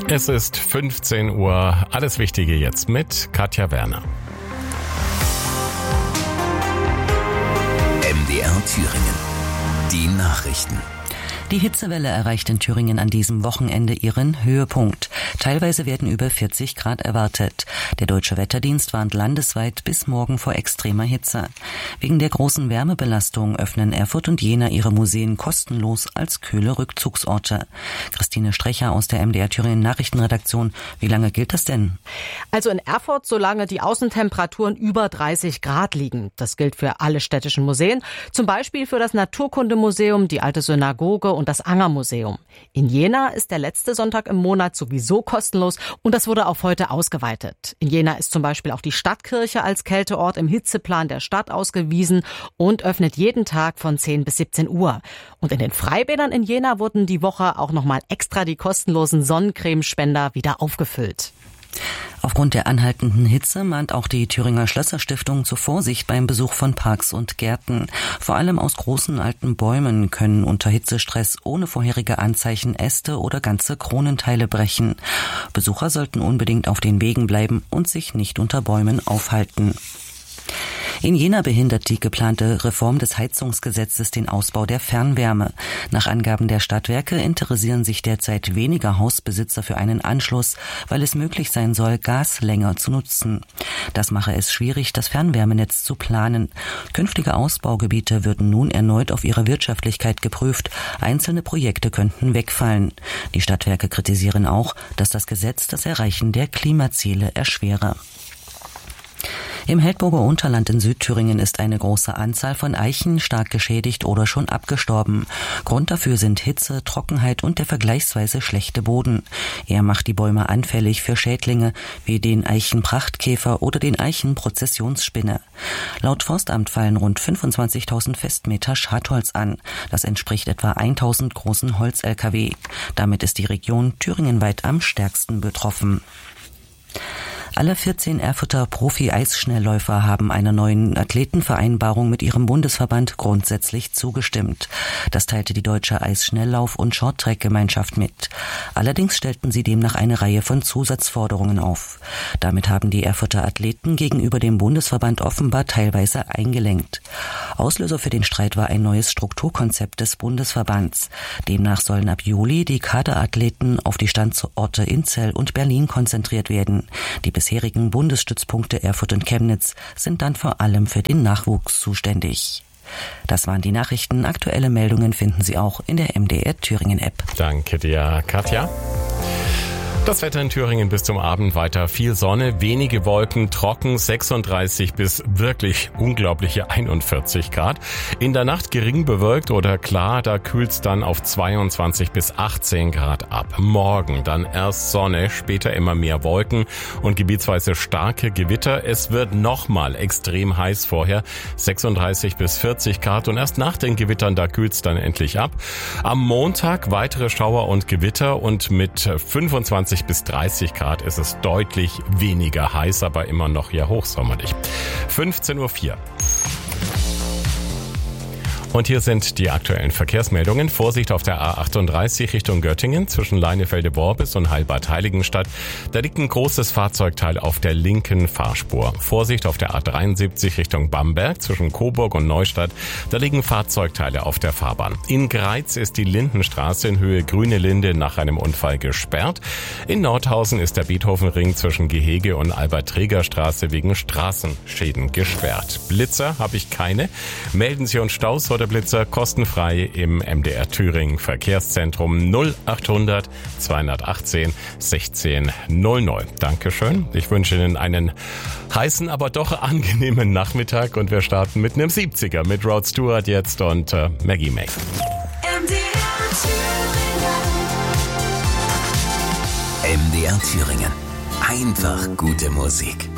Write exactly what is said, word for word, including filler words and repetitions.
Es ist fünfzehn Uhr. Alles Wichtige jetzt mit Katja Werner. M D R Thüringen. Die Nachrichten. Die Hitzewelle erreicht in Thüringen an diesem Wochenende ihren Höhepunkt. Teilweise werden über vierzig Grad erwartet. Der Deutsche Wetterdienst warnt landesweit bis morgen vor extremer Hitze. Wegen der großen Wärmebelastung öffnen Erfurt und Jena ihre Museen kostenlos als kühle Rückzugsorte. Christine Strecher aus der M D R Thüringen Nachrichtenredaktion. Wie lange gilt das denn? Also in Erfurt, solange die Außentemperaturen über dreißig Grad liegen. Das gilt für alle städtischen Museen, zum Beispiel für das Naturkundemuseum, die Alte Synagoge und das Angermuseum. In Jena ist der letzte Sonntag im Monat sowieso kostenlos und das wurde auf heute ausgeweitet. In Jena ist zum Beispiel auch die Stadtkirche als Kälteort im Hitzeplan der Stadt ausgewiesen und öffnet jeden Tag von zehn bis siebzehn Uhr. Und in den Freibädern in Jena wurden die Woche auch nochmal extra die kostenlosen Sonnencremespender wieder aufgefüllt. Aufgrund der anhaltenden Hitze mahnt auch die Thüringer Schlösserstiftung zur Vorsicht beim Besuch von Parks und Gärten. Vor allem aus großen alten Bäumen können unter Hitzestress ohne vorherige Anzeichen Äste oder ganze Kronenteile brechen. Besucher sollten unbedingt auf den Wegen bleiben und sich nicht unter Bäumen aufhalten. In Jena behindert die geplante Reform des Heizungsgesetzes den Ausbau der Fernwärme. Nach Angaben der Stadtwerke interessieren sich derzeit weniger Hausbesitzer für einen Anschluss, weil es möglich sein soll, Gas länger zu nutzen. Das mache es schwierig, das Fernwärmenetz zu planen. Künftige Ausbaugebiete würden nun erneut auf ihre Wirtschaftlichkeit geprüft. Einzelne Projekte könnten wegfallen. Die Stadtwerke kritisieren auch, dass das Gesetz das Erreichen der Klimaziele erschwere. Im Heldburger Unterland in Südthüringen ist eine große Anzahl von Eichen stark geschädigt oder schon abgestorben. Grund dafür sind Hitze, Trockenheit und der vergleichsweise schlechte Boden. Er macht die Bäume anfällig für Schädlinge wie den Eichenprachtkäfer oder den Eichenprozessionsspinne. Laut Forstamt fallen rund fünfundzwanzigtausend Festmeter Schadholz an. Das entspricht etwa eintausend großen Holz-L K W. Damit ist die Region thüringenweit am stärksten betroffen. Alle vierzehn Erfurter Profi-Eisschnellläufer haben einer neuen Athletenvereinbarung mit ihrem Bundesverband grundsätzlich zugestimmt. Das teilte die Deutsche Eisschnelllauf- und Shorttrack-Gemeinschaft mit. Allerdings stellten sie demnach eine Reihe von Zusatzforderungen auf. Damit haben die Erfurter Athleten gegenüber dem Bundesverband offenbar teilweise eingelenkt. Auslöser für den Streit war ein neues Strukturkonzept des Bundesverbands. Demnach sollen ab Juli die Kaderathleten auf die Standorte Inzell und Berlin konzentriert werden. Die bisherigen Bundesstützpunkte Erfurt und Chemnitz sind dann vor allem für den Nachwuchs zuständig. Das waren die Nachrichten. Aktuelle Meldungen finden Sie auch in der M D R Thüringen App. Danke dir, Katja. Das Wetter in Thüringen bis zum Abend weiter viel Sonne, wenige Wolken, trocken, sechsunddreißig bis wirklich unglaubliche einundvierzig Grad. In der Nacht gering bewölkt oder klar, da kühlt's dann auf zweiundzwanzig bis achtzehn Grad ab. Morgen dann erst Sonne, später immer mehr Wolken und gebietsweise starke Gewitter. Es wird nochmal extrem heiß vorher, sechsunddreißig bis vierzig Grad und erst nach den Gewittern, da kühlt's dann endlich ab. Am Montag weitere Schauer und Gewitter und mit fünfundzwanzig bis dreißig Grad ist es deutlich weniger heiß, aber immer noch ja hochsommerlich. fünfzehn Uhr vier. Und hier sind die aktuellen Verkehrsmeldungen. Vorsicht auf der A achtunddreißig Richtung Göttingen zwischen Leinefelde-Worbis und Heilbad-Heiligenstadt. Da liegt ein großes Fahrzeugteil auf der linken Fahrspur. Vorsicht auf der A dreiundsiebzig Richtung Bamberg zwischen Coburg und Neustadt. Da liegen Fahrzeugteile auf der Fahrbahn. In Greiz ist die Lindenstraße in Höhe Grüne Linde nach einem Unfall gesperrt. In Nordhausen ist der Beethovenring zwischen Gehege und Albert-Träger-Straße wegen Straßenschäden gesperrt. Blitzer habe ich keine. Melden Sie uns Staus oder Blitzer kostenfrei im M D R Thüringen Verkehrszentrum null achthundert zweihundertachtzehn sechzehn null null. Dankeschön. Ich wünsche Ihnen einen heißen, aber doch angenehmen Nachmittag und wir starten mit einem siebziger mit Rod Stewart jetzt und äh, Maggie May. M D R Thüringen. M D R Thüringen. Einfach gute Musik.